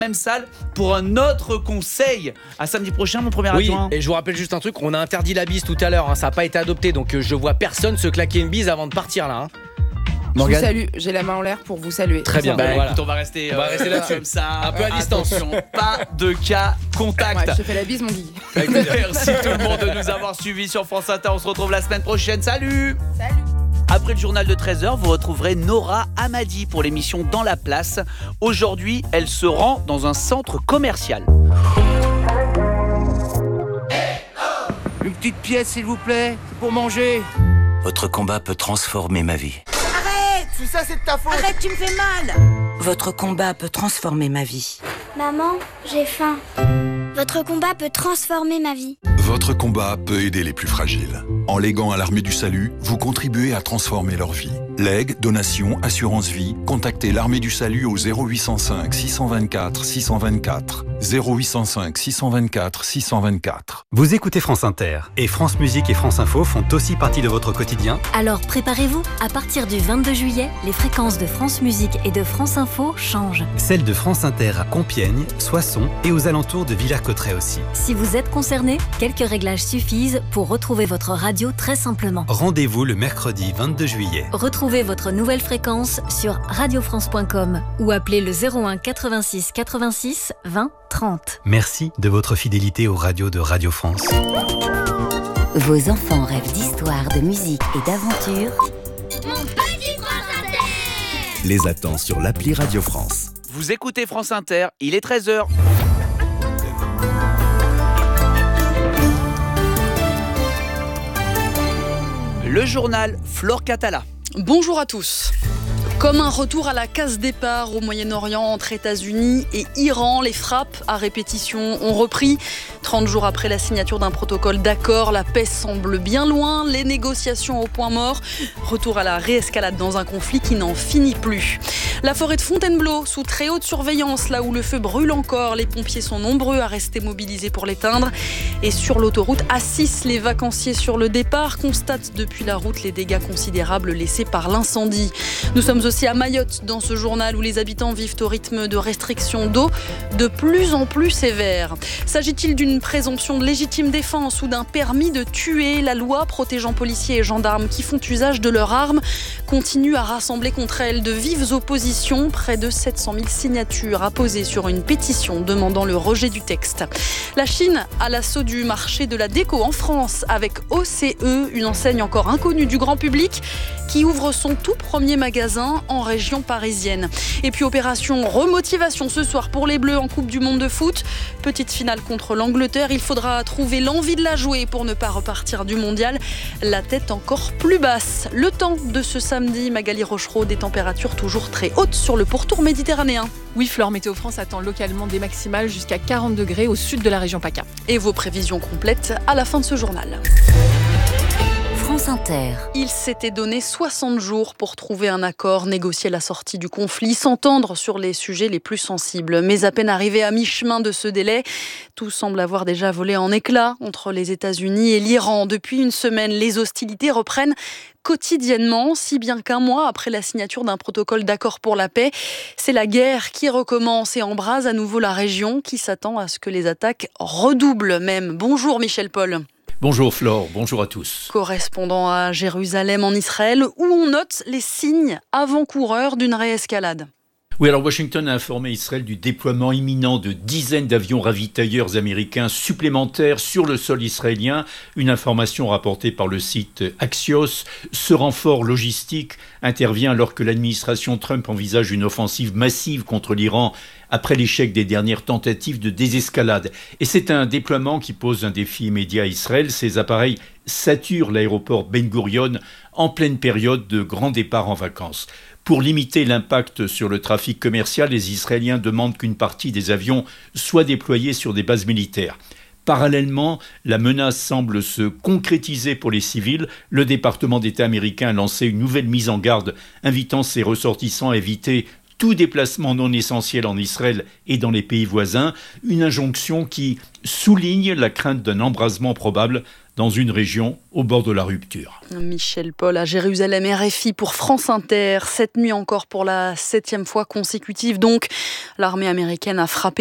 Même salle pour un autre conseil. À samedi prochain, mon premier adjoint. Oui, et je vous rappelle juste un truc, on a interdit la bise tout à l'heure, ça n'a pas été adopté, donc je vois personne se claquer une bise avant de partir là. Je vous salue, j'ai la main en l'air pour vous saluer. Très bien, Voilà. voilà. Écoute, on va rester là-dessus. comme ça, un peu à distance. Attention, pas de cas contact. Ouais, je te fais la bise, mon Guy. Merci tout le monde de nous avoir suivis sur France Inter. On se retrouve la semaine prochaine. Salut. Après le journal de 13h, vous retrouverez Nora Hamadi pour l'émission Dans la place. Aujourd'hui, elle se rend dans un centre commercial. Une petite pièce, s'il vous plaît, pour manger. Votre combat peut transformer ma vie. Arrête! Tout ça, c'est de ta faute. Arrête, tu me fais mal! Votre combat peut transformer ma vie. Maman, j'ai faim. Votre combat peut transformer ma vie. Votre combat peut aider les plus fragiles. En léguant à l'Armée du Salut, vous contribuez à transformer leur vie. Legs, donations, assurance vie, contactez l'Armée du Salut au 0805 624 624. 0805 624 624. Vous écoutez France Inter et France Musique et France Info font aussi partie de votre quotidien. Alors préparez-vous, à partir du 22 juillet, les fréquences de France Musique et de France Info changent. Celles de France Inter à Compiègne, Soissons et aux alentours de Villers-Cotterêts aussi. Si vous êtes concerné, quelques réglages suffisent pour retrouver votre radio très simplement. Rendez-vous le mercredi 22 juillet. Retrouvez votre nouvelle fréquence sur radiofrance.com ou appelez le 01 86 86 20 30. Merci de votre fidélité aux radios de Radio France. Vos enfants rêvent d'histoire, de musique et d'aventure. Mon petit prince Inter. Les attend sur l'appli Radio France. Vous écoutez France Inter, il est 13h. Le journal Flore Catala. Bonjour à tous. Comme un retour à la case départ au Moyen-Orient entre États-Unis et Iran, les frappes à répétition ont repris. 30 jours après la signature d'un protocole d'accord, la paix semble bien loin, les négociations au point mort. Retour à la réescalade dans un conflit qui n'en finit plus. La forêt de Fontainebleau, sous très haute surveillance, là où le feu brûle encore, les pompiers sont nombreux à rester mobilisés pour l'éteindre. Et sur l'autoroute A6, les vacanciers sur le départ constatent depuis la route les dégâts considérables laissés par l'incendie. Nous sommes aussi à Mayotte dans ce journal où les habitants vivent au rythme de restrictions d'eau de plus en plus sévères. S'agit-il d'une présomption de légitime défense ou d'un permis de tuer? La loi protégeant policiers et gendarmes qui font usage de leurs armes continue à rassembler contre elle de vives oppositions. Près de 700 000 signatures apposées sur une pétition demandant le rejet du texte. La Chine à l'assaut du marché de la déco en France avec OCE, une enseigne encore inconnue du grand public qui ouvre son tout premier magasin en région parisienne. Et puis opération remotivation ce soir pour les Bleus en Coupe du Monde de foot. Petite finale contre l'Angleterre, il faudra trouver l'envie de la jouer pour ne pas repartir du mondial la tête encore plus basse. Le temps de ce samedi, Magali Rochereau, des températures toujours très hautes sur le pourtour méditerranéen. Oui, Flore, Météo France attend localement des maximales jusqu'à 40 degrés au sud de la région PACA. Et vos prévisions complètes à la fin de ce journal. France Inter. Il s'était donné 60 jours pour trouver un accord, négocier la sortie du conflit, s'entendre sur les sujets les plus sensibles. Mais à peine arrivé à mi-chemin de ce délai, tout semble avoir déjà volé en éclats entre les États-Unis et l'Iran. Depuis une semaine, les hostilités reprennent quotidiennement, si bien qu'un mois après la signature d'un protocole d'accord pour la paix, c'est la guerre qui recommence et embrase à nouveau la région qui s'attend à ce que les attaques redoublent même. Bonjour Michel Paul. Bonjour Flore, bonjour à tous. Correspondant à Jérusalem en Israël, où on note les signes avant-coureurs d'une réescalade. Oui, alors Washington a informé Israël du déploiement imminent de dizaines d'avions ravitailleurs américains supplémentaires sur le sol israélien. Une information rapportée par le site Axios. Ce renfort logistique intervient alors que l'administration Trump envisage une offensive massive contre l'Iran après l'échec des dernières tentatives de désescalade. Et c'est un déploiement qui pose un défi immédiat à Israël. Ces appareils saturent l'aéroport Ben Gurion en pleine période de grand départ en vacances. Pour limiter l'impact sur le trafic commercial, les Israéliens demandent qu'une partie des avions soit déployée sur des bases militaires. Parallèlement, la menace semble se concrétiser pour les civils. Le département d'État américain a lancé une nouvelle mise en garde, invitant ses ressortissants à éviter tout déplacement non essentiel en Israël et dans les pays voisins. Une injonction qui souligne la crainte d'un embrasement probable dans une région au bord de la rupture. Michel Paul à Jérusalem, RFI pour France Inter. Cette nuit encore pour la 7e fois consécutive. Donc, l'armée américaine a frappé